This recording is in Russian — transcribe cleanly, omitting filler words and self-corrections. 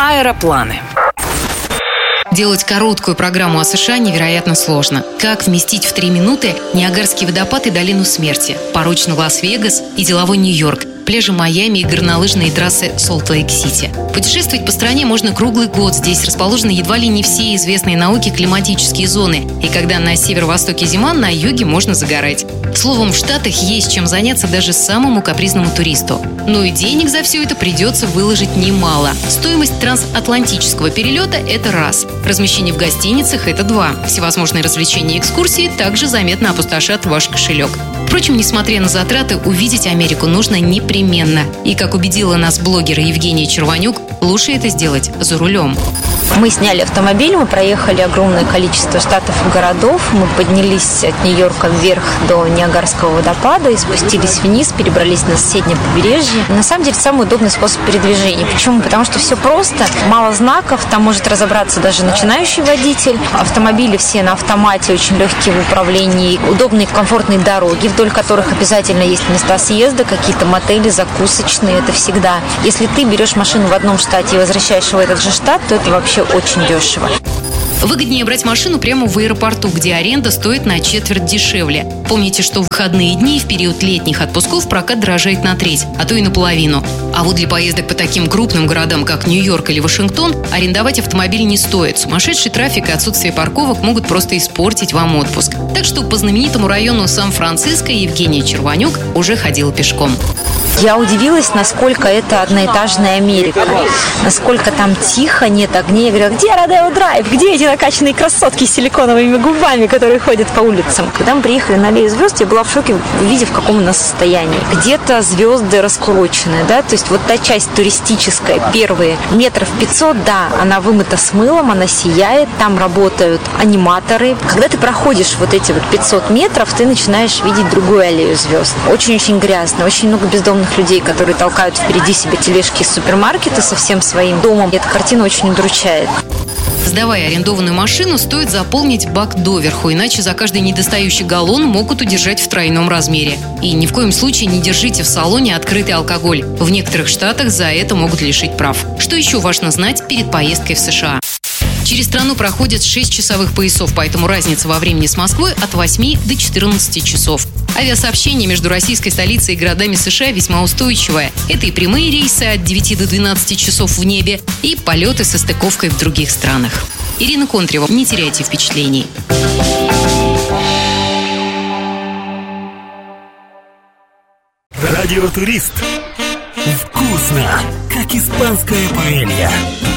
Аэропланы. Делать короткую программу о США невероятно сложно. Как вместить в 3 минуты Ниагарский водопад и Долину смерти, порочный Лас-Вегас и деловой Нью-Йорк, пляжи Майами и горнолыжные трассы Солт-Лейк-Сити? Путешествовать по стране можно круглый год. Здесь расположены едва ли не все известные науке климатические зоны. И когда на северо-востоке зима, на юге можно загорать. Словом, в Штатах есть чем заняться даже самому капризному туристу. Но и денег за все это придется выложить немало. Стоимость трансатлантического перелета – это раз. Размещение в гостиницах – это 2. Всевозможные развлечения и экскурсии также заметно опустошат ваш кошелек. Впрочем, несмотря на затраты, увидеть Америку нужно непременно. И, как убедила нас блогер Евгения Червонюк, лучше это сделать за рулем. Мы сняли автомобиль, мы проехали огромное количество штатов и городов. Мы поднялись от Нью-Йорка вверх до Ниагарского водопада и спустились вниз, перебрались на соседнее побережье. На самом деле, самый удобный способ передвижения. Почему? Потому что все просто, мало знаков, там может разобраться даже начинающий водитель. Автомобили все на автомате, очень легкие в управлении, удобные, комфортные дороги, вдоль которых обязательно есть места съезда, какие-то мотели, закусочные, это всегда. Если ты берешь машину в одном штате и возвращаешь в этот же штат, то это вообще очень дешево. Выгоднее брать машину прямо в аэропорту, где аренда стоит на четверть дешевле. Помните, что в выходные дни в период летних отпусков прокат дорожает на треть, а то и наполовину. А вот для поездок по таким крупным городам, как Нью-Йорк или Вашингтон, арендовать автомобиль не стоит. Сумасшедший трафик и отсутствие парковок могут просто испортить вам отпуск. Так что по знаменитому району Сан-Франциско Евгения Червонюк уже ходила пешком. Я удивилась, насколько это одноэтажная Америка, насколько там тихо, нет огней. Я говорю, где Родео Драйв, где эти накачанные красотки с силиконовыми губами, которые ходят по улицам? Когда мы приехали на Аллею звезд, я была в шоке, увидев, в каком у нас состоянии. Где-то звезды раскурочены, да, то есть вот та часть туристическая, первые метров 500, да, она вымыта с мылом, она сияет, там работают аниматоры. Когда ты проходишь вот эти вот 500 метров, ты начинаешь видеть другую Аллею звезд. Очень-очень грязно, очень много бездомных людей, которые толкают впереди себя тележки из супермаркета со всем своим домом. И эта картина очень удручает. Сдавая арендованную машину, стоит заполнить бак доверху, иначе за каждый недостающий галлон могут удержать в тройном размере. И ни в коем случае не держите в салоне открытый алкоголь. В некоторых штатах за это могут лишить прав. Что еще важно знать перед поездкой в США? Через страну проходят 6 часовых поясов, поэтому разница во времени с Москвой от 8 до 14 часов. Авиасообщение между российской столицей и городами США весьма устойчивое. Это и прямые рейсы от 9 до 12 часов в небе, и полеты со стыковкой в других странах. Ирина Контрева. Не теряйте впечатлений. Радиотурист. Вкусно, как испанская паэлья.